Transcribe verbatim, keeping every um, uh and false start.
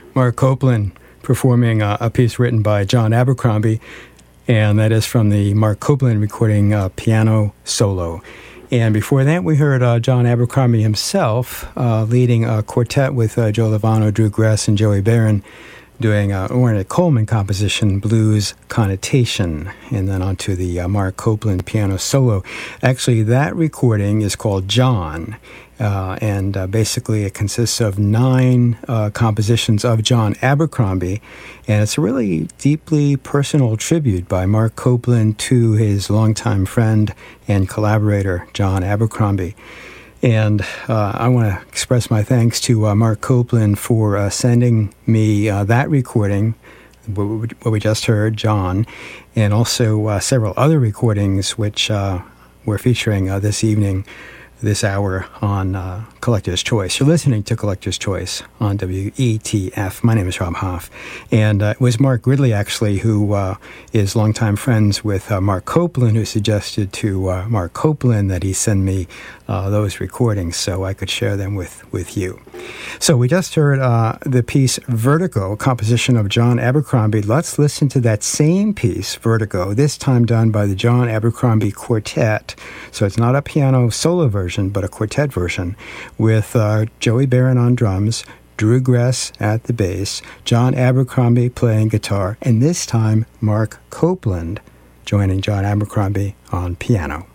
Mark Copeland performing uh, a piece written by John Abercrombie, and that is from the Mark Copeland recording, uh, Piano Solo. And before that, we heard uh, John Abercrombie himself uh, leading a quartet with uh, Joe Lovano, Drew Gress, and Joey Barron, doing uh, Ornette Coleman composition, Blues Connotation, and then on to the uh, Mark Copeland piano solo. Actually, that recording is called John, uh, and uh, basically it consists of nine uh, compositions of John Abercrombie, and it's a really deeply personal tribute by Mark Copeland to his longtime friend and collaborator, John Abercrombie. And uh, I want to express my thanks to uh, Mark Copeland for uh, sending me uh, that recording, what we just heard, John, and also uh, several other recordings which uh, we're featuring uh, this evening, this hour on uh, Collector's Choice. You're listening to Collector's Choice on W E T F. My name is Rob Hoff. And uh, it was Mark Gridley, actually, who uh, is longtime friends with uh, Mark Copeland, who suggested to uh, Mark Copeland that he send me uh, those recordings so I could share them with, with you. So we just heard uh, the piece Vertigo, composition of John Abercrombie. Let's listen to that same piece, Vertigo, this time done by the John Abercrombie Quartet. So it's not a piano solo version, but a quartet version, with uh, Joey Barron on drums, Drew Gress at the bass, John Abercrombie playing guitar, and this time Mark Copeland joining John Abercrombie on piano.